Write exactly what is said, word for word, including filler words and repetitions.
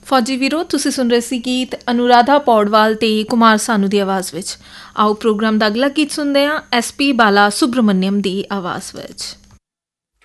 ਫੌਜੀ ਵੀਰੋ, ਤੁਸੀਂ ਸੁਣ ਰਹੇ ਸੀ ਗੀਤ ਅਨੁਰਾਧਾ ਪੌਡਵਾਲ ਤੇ ਕੁਮਾਰ ਸਾਨੂ ਦੀ ਆਵਾਜ਼ ਵਿੱਚ। ਆਓ ਪ੍ਰੋਗਰਾਮ ਦਾ ਅਗਲਾ ਗੀਤ ਸੁਣਦੇ ਹਾਂ ਐਸ ਪੀ ਬਾਲਾ ਸੁਬਰਮਨਿਅਮ ਦੀ ਆਵਾਜ਼ ਵਿੱਚ।